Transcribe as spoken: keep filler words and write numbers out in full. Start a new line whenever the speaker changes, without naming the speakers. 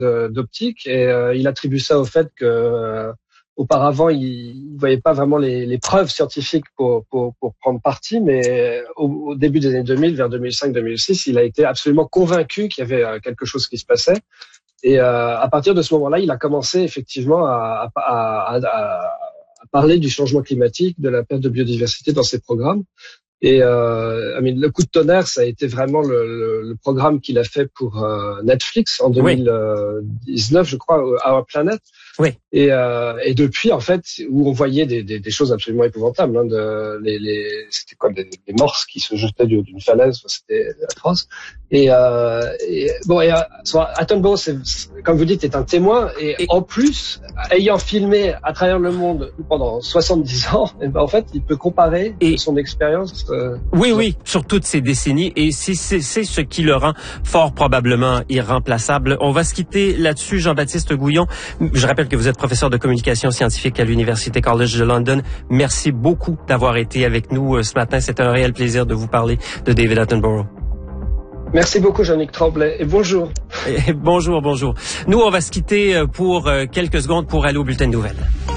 d'optique et euh, il attribue ça au fait que euh, auparavant il ne voyait pas vraiment les, les preuves scientifiques pour, pour, pour prendre parti, mais au, au début des années deux mille, vers deux mille cinq deux mille six, il a été absolument convaincu qu'il y avait euh, quelque chose qui se passait. Et euh, à partir de ce moment-là, il a commencé effectivement à, à, à, à, à parler du changement climatique, de la perte de biodiversité dans ses programmes. Et euh, I mean, le coup de tonnerre, ça a été vraiment le, le, le programme qu'il a fait pour euh, Netflix en deux mille dix-neuf, oui. Je crois, Our Planet.
Oui.
Et, euh, et depuis, en fait, où on voyait des, des, des choses absolument épouvantables, hein, de, les, les, c'était quoi, des, des morses qui se jetaient d'une falaise, c'était atroce. Et, euh, et bon, et, soit Attenborough, c'est, comme vous dites, est un témoin, et, et en plus, ayant filmé à travers le monde pendant soixante-dix ans, et ben en fait, il peut comparer et son expérience. Euh,
oui, oui, sur toutes ces décennies, et c'est, c'est, c'est ce qui le rend fort probablement irremplaçable. On va se quitter là-dessus, Jean-Baptiste Gouillon. Je rappelle que vous êtes professeur de communication scientifique à l'Université College de London. Merci beaucoup d'avoir été avec nous ce matin. C'était un réel plaisir de vous parler de David Attenborough.
Merci beaucoup, Jean-Nic Tremblay, et bonjour.
Et bonjour, bonjour. Nous, on va se quitter pour quelques secondes pour aller au bulletin de nouvelles.